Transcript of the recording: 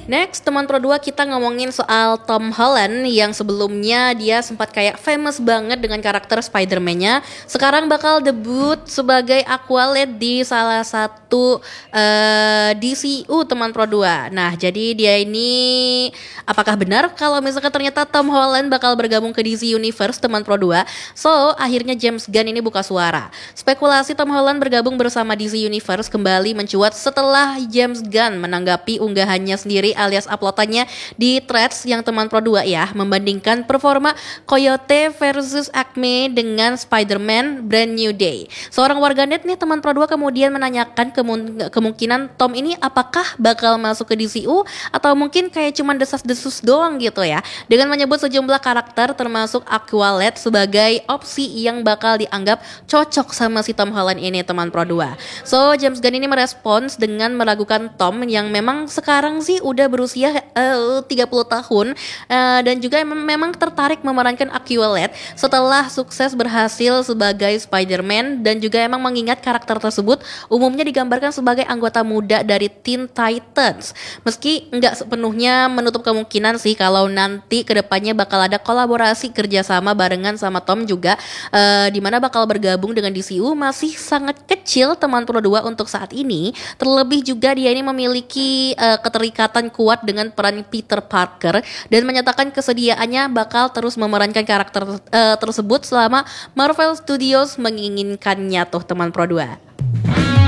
Next, teman Pro 2 kita ngomongin soal Tom Holland yang sebelumnya dia sempat kayak famous banget dengan karakter Spider-Man-nya. Sekarang bakal debut sebagai Aqualad di salah satu DCU teman Pro 2. Nah, jadi dia ini apakah benar kalau misalkan ternyata Tom Holland bakal bergabung ke DC Universe teman Pro 2? So, akhirnya James Gunn ini buka suara. Spekulasi Tom Holland bergabung bersama DC Universe kembali mencuat setelah James Gunn menanggapi unggahannya sendiri alias uploadannya di Threads yang teman Pro 2 ya, membandingkan performa Coyote versus Acme dengan Spider-Man Brand New Day. Seorang warganet nih teman Pro 2 kemudian menanyakan kemungkinan Tom ini apakah bakal masuk ke DCU atau mungkin kayak cuman desas-desus doang gitu ya, dengan menyebut sejumlah karakter termasuk Aqualad sebagai opsi yang bakal dianggap cocok sama si Tom Holland ini teman Pro 2. So James Gunn ini merespons dengan meragukan Tom yang memang sekarang sih udah berusia 30 tahun dan juga memang tertarik memerankan Aqualad setelah sukses berhasil sebagai Spider-Man, dan juga emang mengingat karakter tersebut umumnya digambarkan sebagai anggota muda dari Teen Titans. Meski nggak sepenuhnya menutup kemungkinan sih kalau nanti kedepannya bakal ada kolaborasi kerjasama barengan sama Tom juga, dimana bakal bergabung dengan DCU masih sangat kecil teman Pro 2 untuk saat ini. Terlebih juga dia ini memiliki keterikatan kuat dengan peran Peter Parker dan menyatakan kesediaannya bakal terus memerankan karakter tersebut selama Marvel Studios menginginkannya tuh teman Pro 2.